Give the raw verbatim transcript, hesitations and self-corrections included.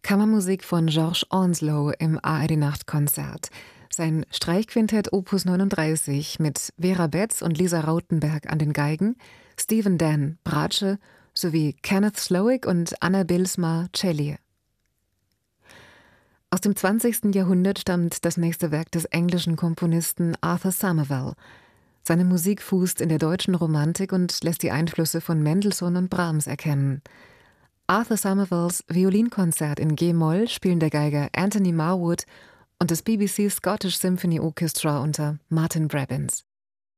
Kammermusik von George Onslow im A R D-Nachtkonzert. Sein Streichquintett Opus neununddreißig mit Vera Betz und Lisa Rautenberg an den Geigen, Stephen Dan Bratsche sowie Kenneth Slowik und Anna Bilsma Celli. Aus dem zwanzigsten Jahrhundert stammt das nächste Werk des englischen Komponisten Arthur Summervell. Seine Musik fußt in der deutschen Romantik und lässt die Einflüsse von Mendelssohn und Brahms erkennen. Arthur Summervells Violinkonzert in G-Moll spielen der Geiger Anthony Marwood und das B B C Scottish Symphony Orchestra unter Martin Brabbins.